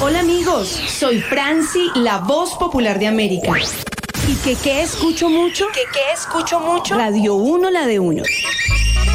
Hola amigos, soy Franci, la voz popular de América. ¿Y qué escucho mucho? ¿Qué escucho mucho? Radio 1, la de 1.